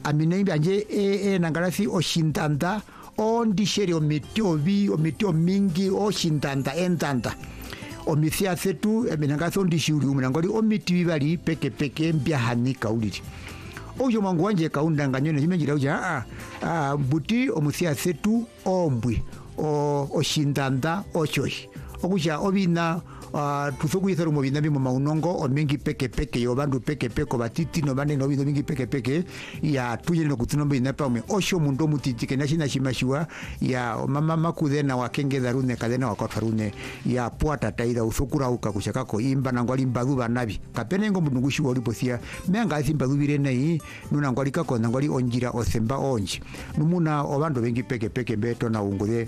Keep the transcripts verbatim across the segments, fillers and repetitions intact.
amine anje e, e nangalasi oshintanda ondishere omiti obi omiti omingi oshintanda entanda omisia setu eminangasi ondishuri umunangoli omiti bibali peke peke mbyahanika uliri ojo mwangu wanje kaunda nganyone chimenjira uja a buti omusia setu ombwi o oshintanda ochoyi okuja obina Uh, tusokuithero mu binami mu maunongo omingi peke peke yo bandu peke peke batiti no bane no bindu mingi peke peke ya tuje no kutuno bina pa mu osho mundo mutitike na shina shimashwa ya mama makudena wakenge darune kadena wakotharune ya puata taida usukura uka kushaka ko imba nangwali mbadu banabi kapene ngo mundu gushi wali posia menga asimbadu birene yi nuna ngwali kako nangwali onjira osemba onji numuna obando bengi peke peke beto na ungure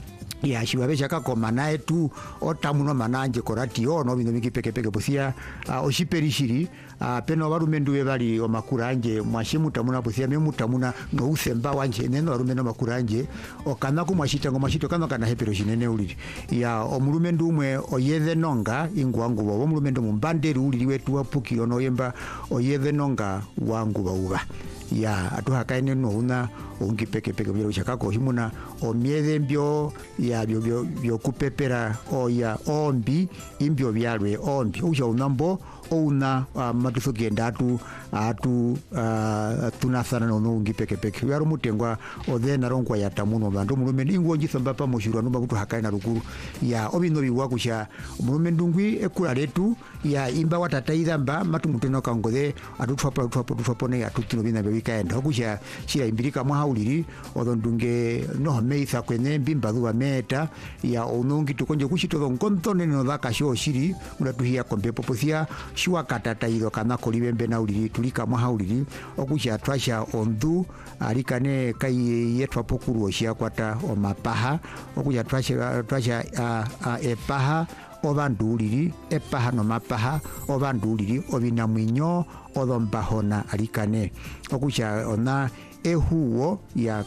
ya shiwabe chaka koma nae tu otamuno mananje korati ono bino mingi peke peke posia uh, oshiperishiri uh, peno barumendu bali omakuranje mwashimu tamuna posia memu tamuna no usemba wanje neno barumeno makuranje okana ku mwashita ngo mwashito kana kana hepero shinene uliri ya omulumendu umwe oyeze nonga ingwangu bo omulumendu mumbanderi uliri wetu wapuki ono yemba oyeze nonga wangu bauba ya atuhakaine no una ungi peke peke biro chakako himuna omieze mbyo ya byo byo byo kupepera o ya ombi imbyo byalwe ombi uja unambo una uh, matuso genda atu atu uh, tunasana no ungi peke peke yaro mutengwa odena ronkwa ya tamuno bandu mulume ingo njisamba pa moshuru anu bakutu hakaina rukuru ya obino biwa kusha mulume ndungwi ekula letu ya imba watataida mba matu muteno kangode atutwapa tutwapa tutwapone atutino bina bikaenda kusha shira imbirika mwa uliri odondunge no meisa kwene mbimba duwa meta ya onungi tukonje kushito nkontone no daka sho shiri unatuhia kombe poposia shwa katata ido kana kolibembe na uliri tulika mwa uliri okusha twasha ondu alikane kai yetwa pokuru oshia kwata omapaha okusha twasha twasha uh, uh, epaha obandu uliri epaha no mapaha obandu uliri obinamwinyo odombahona alikane okusha ona ehuo ya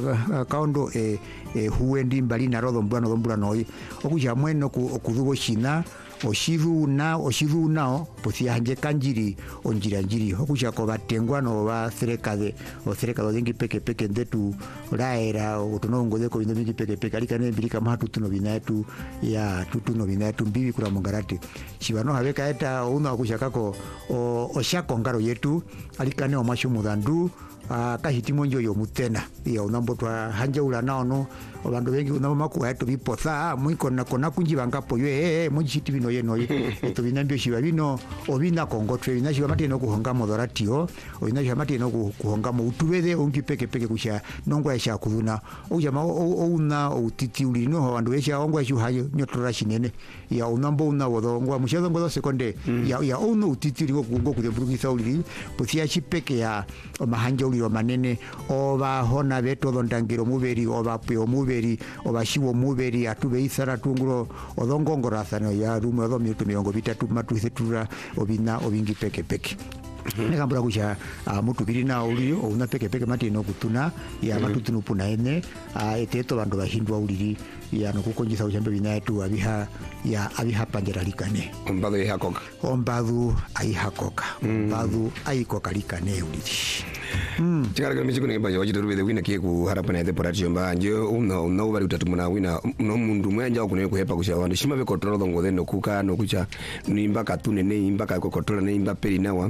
kaondo e, e huendi mbali na rodo mbwana dombura noi okuja mweno okudugo shina oshiruna oshirunao posia hanje kanjiri onjira njiri okuja ko batengwa no ba serekade o serekado dengi peke peke ndetu raera otonongo de ko bindo bingi peke peke alikane bilika mahatu tuno binatu ya tutuno binatu mbibi kula mongarate shibano habeka eta una okuja kako o oshako ngaro yetu alikane o mashu mudandu Uh, kahitimo njo yo mutena ya unambo twa hanja ula naono obandu bengi unambo maku eto biposa mwiko na kona kunji bangapo yo eh munjiti bino yeno eto binambyo shiba bino obina kongotwe bina shiba mate no kuhonga modoratio obina shiba mate no kuhonga mo utubede ongi peke peke kusha nongo ya shakuzuna ujama una utiti uli no abandu besha ongo ya shuhayo nyotora shinene ya unambo una wodo ngwa mushazo ngodo sekonde mm. ya ya uno utiti liko kungo kudebruki sauli posia chipeke ya omahanja uli manene oba hona beto dondangiro muberi oba peo muberi oba shiwo muberi atube isara tunguro odongongora sana ya rumo odo minuto miongo bitatu matu setura obina obingi peke peke nekambura kusha uh, mutu birina uli una peke peke mati no kutuna ya matu tunu puna ene uh, eteto bandu bahindwa uliri ya no kukonjisa ujambe binatu abiha ya abiha panjeralikane ombadu aihakoka ombadu aihakoka ombadu aikoka likane uliri Mm. Chikara kama chiko ngeba yaje rubede wina kie ku harapana ide porati yomba nje una una bali utatu muna wina no mundu mwanja kunene kuhepa kusha wandu shima be control dongo deno kuka no kucha nimba katune ne imba ka control ne imba peri nawa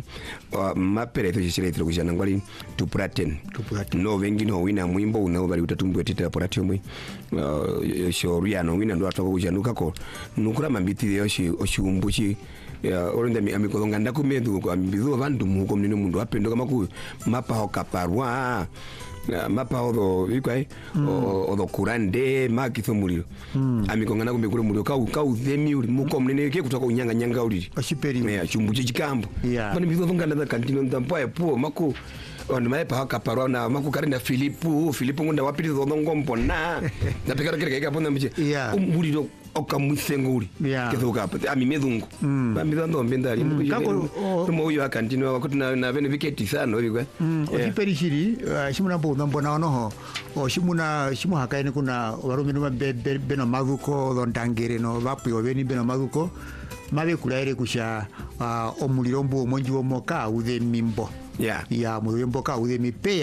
mapere to shire to kusha nangwali to praten no vengi no wina mwimbo una bali utatu mbwetete porati yomwe shoria no wina ndo atoko kusha nukako nukura mambiti yoshi oshumbuchi ya orinda mi amikolonga ndakumedu ko ambizo bandu muko mnene mundu apendo kama ku mapa hokaparwa mapa odo ikai odo kurande makitho muliro amikonga nakumbe muliro ka ka udhemi uri muko mnene ke kutoka unyanga nyanga uri ashiperi ya chumbuchi chikambo bani bizo nganda da kantino ndampa ya po mako on mai pa hokaparwa na mako karenda Filipu Filipu ngunda wapiri dodongo mpona na pekara kile ka pona mje muliro okamwisenguri yeah. Kethuka pate ami medungu mm. Ba midando mbendali mm. Kako tumo uyo akantino wakuti na na bene viketi sana bigwe mm. yeah. Okiperishiri uh, shimuna mbo mbona ono o shimuna shimu hakaine kuna warumino mabebe beno maguko dondangere no bapu obeni beno maguko mabe kulaire kusha uh, omuliro mbo monji womoka udhe mimbo yeah. Ya muliro mbo ka udhe mipe